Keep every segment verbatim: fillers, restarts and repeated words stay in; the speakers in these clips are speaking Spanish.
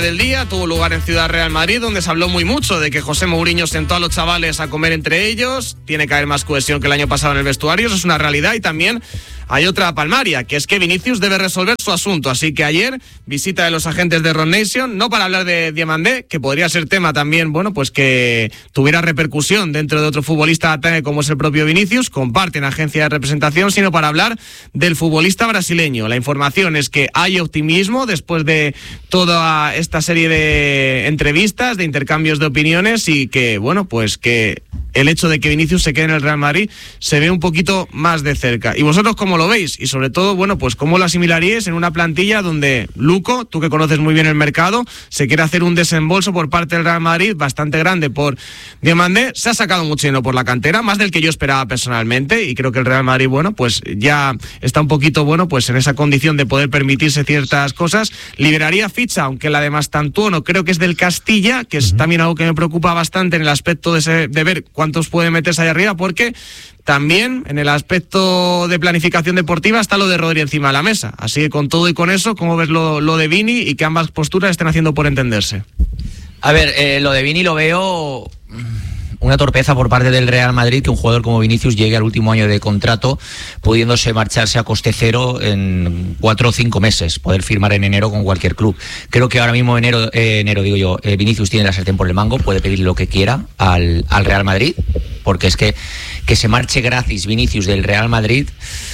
del día tuvo lugar en Ciudad Real Madrid, donde se habló muy mucho de que José Mourinho sentó a los chavales a comer entre ellos. Tiene que haber más cohesión que el año pasado en el vestuario, eso es una realidad. Y también hay otra palmaria, que es que Vinicius debe resolver su asunto. Así que ayer, visita de los agentes de Rock Nation, no para hablar de Diamandé, que podría ser tema también, bueno, pues que tuviera repercusión dentro de otro futbolista como es el propio Vinicius, comparten agencia de representación, sino para hablar del futbolista brasileño. La información es que hay optimismo después de toda esta serie de entrevistas, de intercambios de opiniones, y que, bueno, pues que el hecho de que Vinicius se quede en el Real Madrid se ve un poquito más de cerca. ¿Y vosotros cómo lo veis? Y sobre todo, bueno, pues cómo lo asimilaríais en una plantilla donde Luco, tú que conoces muy bien el mercado, se quiere hacer un desembolso por parte del Real Madrid bastante grande por Diamandé. Se ha sacado mucho dinero por la cantera, más del que yo esperaba personalmente, y creo que el Real Madrid, bueno, pues ya está un poquito, bueno, pues en esa condición de poder permitirse ciertas cosas. Liberaría ficha, aunque la de Mastantuono creo que es del Castilla, que es uh-huh. también algo que me preocupa bastante en el aspecto de, ese, de ver cuántos pueden meterse ahí arriba, porque también en el aspecto de planificación deportiva está lo de Rodri encima de la mesa. Así que con todo y con eso, ¿cómo ves lo, lo de Vini y que ambas posturas estén haciendo por entenderse? A ver, eh, lo de Vini lo veo una torpeza por parte del Real Madrid, que un jugador como Vinicius llegue al último año de contrato pudiéndose marcharse a coste cero en cuatro o cinco meses, poder firmar en enero con cualquier club. Creo que ahora mismo enero, eh, enero digo yo, eh, Vinicius tiene la sartén por el mango, puede pedir lo que quiera al, al Real Madrid, porque es que que se marche gratis Vinicius del Real Madrid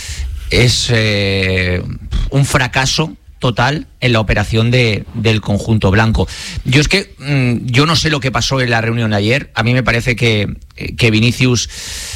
es eh, un fracaso total en la operación de, del conjunto blanco. Yo es que mmm, yo no sé lo que pasó en la reunión de ayer. A mí me parece que, que Vinicius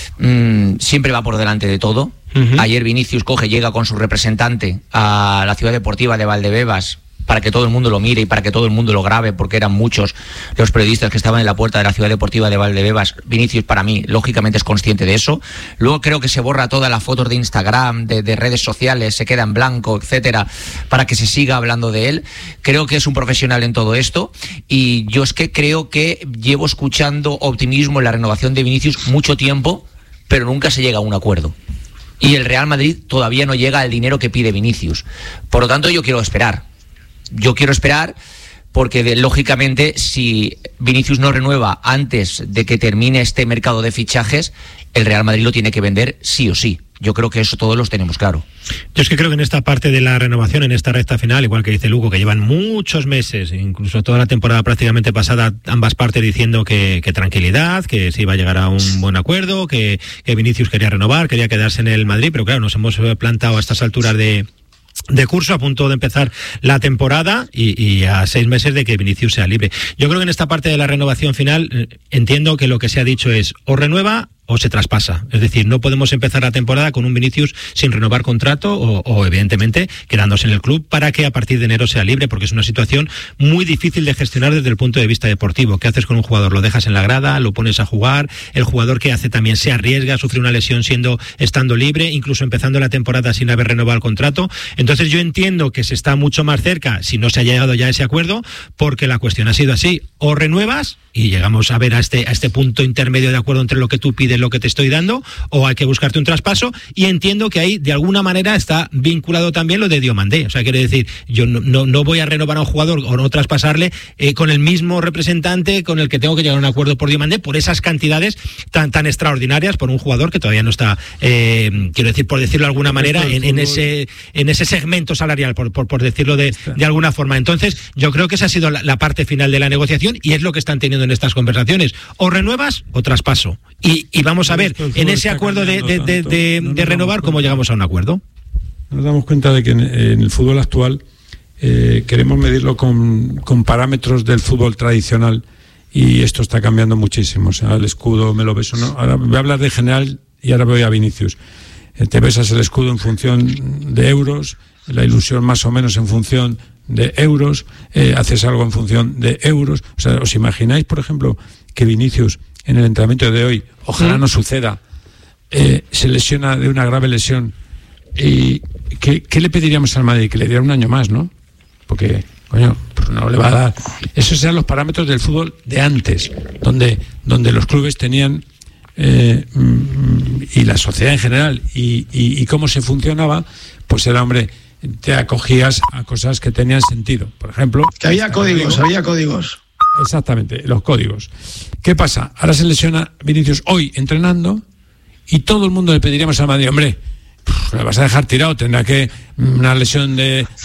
mmm, siempre va por delante de todo. Uh-huh. Ayer Vinicius coge, llega con su representante a la ciudad deportiva de Valdebebas para que todo el mundo lo mire y para que todo el mundo lo grabe, porque eran muchos los periodistas que estaban en la puerta de la ciudad deportiva de Valdebebas. Vinicius, para mí, lógicamente es consciente de eso. Luego creo que se borra todas las fotos de Instagram, de, de redes sociales, se queda en blanco, etcétera, para que se siga hablando de él. Creo que es un profesional en todo esto, y yo es que creo que llevo escuchando optimismo en la renovación de Vinicius mucho tiempo, pero nunca se llega a un acuerdo. Y el Real Madrid todavía no llega al dinero que pide Vinicius. Por lo tanto, yo quiero esperar. Yo quiero esperar porque, de, lógicamente, si Vinicius no renueva antes de que termine este mercado de fichajes, el Real Madrid lo tiene que vender sí o sí. Yo creo que eso todos los tenemos claro. Yo es que creo que en esta parte de la renovación, en esta recta final, igual que dice Lugo, que llevan muchos meses, incluso toda la temporada prácticamente pasada, ambas partes diciendo que, que tranquilidad, que se iba a llegar a un buen acuerdo, que, que Vinicius quería renovar, quería quedarse en el Madrid, pero claro, nos hemos plantado a estas alturas de... de curso, a punto de empezar la temporada y, y a seis meses de que Vinicius sea libre. Yo creo que en esta parte de la renovación final eh, entiendo que lo que se ha dicho es o renueva o se traspasa. Es decir, no podemos empezar la temporada con un Vinicius sin renovar contrato o, o evidentemente quedándose en el club para que a partir de enero sea libre, porque es una situación muy difícil de gestionar desde el punto de vista deportivo. ¿Qué haces con un jugador? ¿Lo dejas en la grada? ¿Lo pones a jugar? El jugador que hace también se arriesga a sufrir una lesión siendo estando libre, incluso empezando la temporada sin haber renovado el contrato. Entonces yo entiendo que se está mucho más cerca, si no se ha llegado ya a ese acuerdo, porque la cuestión ha sido así: o renuevas y llegamos a ver a este, a este punto intermedio de acuerdo entre lo que tú pides, lo que te estoy dando, o hay que buscarte un traspaso. Y entiendo que ahí de alguna manera está vinculado también lo de Diomandé. O sea, quiere decir, yo no, no, no voy a renovar a un jugador o no traspasarle eh, con el mismo representante con el que tengo que llegar a un acuerdo por Diomandé, por esas cantidades tan tan extraordinarias por un jugador que todavía no está, eh, quiero decir, por decirlo de alguna manera, en, en ese en ese segmento salarial, por, por, por decirlo de, de alguna forma. Entonces, yo creo que esa ha sido la, la parte final de la negociación y es lo que están teniendo en estas conversaciones: o renuevas o traspaso. Y, y vamos a ver en ese acuerdo de, de, de, de, de renovar cómo llegamos a un acuerdo. Nos damos cuenta de que en, en el fútbol actual eh, queremos medirlo con, con parámetros del fútbol tradicional y esto está cambiando muchísimo. O sea, el escudo me lo beso, ¿no? Ahora voy a hablar de general y ahora voy a Vinicius. Eh, te besas el escudo en función de euros, la ilusión más o menos en función de euros, eh, haces algo en función de euros. O sea, ¿os imagináis, por ejemplo, que Vinicius en el entrenamiento de hoy, ojalá no suceda, eh, se lesiona de una grave lesión? ¿Y qué, qué le pediríamos al Madrid? Que le diera un año más, ¿no? Porque, coño, pues no le va a dar. Esos eran los parámetros del fútbol de antes, donde, donde los clubes tenían, eh, y la sociedad en general, y, y, y cómo se funcionaba, pues era, hombre, te acogías a cosas que tenían sentido. Por ejemplo... Que había códigos, código. había códigos. Exactamente, los códigos. ¿Qué pasa? Ahora se lesiona Vinicius hoy entrenando y todo el mundo le pediríamos al Madrid, hombre, ¿le vas a dejar tirado? Tendrá que una lesión de